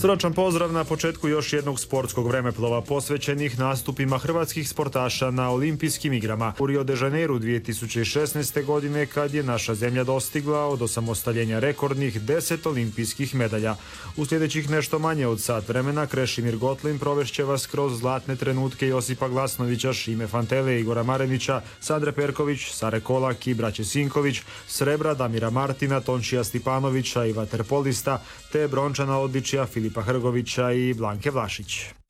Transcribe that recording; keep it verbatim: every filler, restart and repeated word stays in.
Srdačan pozdrav na početku još jednog sportskog vremeplova posvećenih nastupima hrvatskih sportaša na olimpijskim igrama u Rio de Janeiru dvije tisuće šesnaeste. godine, kad je naša zemlja dostigla od osamostaljenja rekordnih deset olimpijskih medalja. U sljedećih nešto manje od sat vremena Krešimir Gotlin provešće vas kroz zlatne trenutke Josipa Glasnovića, Šime Fantele, Igora Marenića, Sandre Perković, Sare Kolak i braće Sinković, srebra Damira Martina, Tončija Stipanovića i vaterpolista, te brončana odličja Filipa Hrgovića i Blanke Vlašić.